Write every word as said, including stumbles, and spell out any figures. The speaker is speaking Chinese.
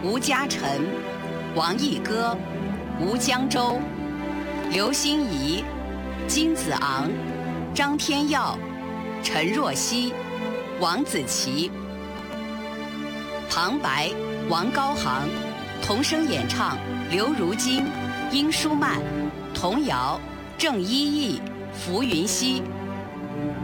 吴嘉诚、王逸歌、吴江洲、刘心怡、金子昂、张天耀、陈若曦、王子琪。旁白王高航，童声演唱刘如晶、殷舒曼，童谣郑依义、浮云熙。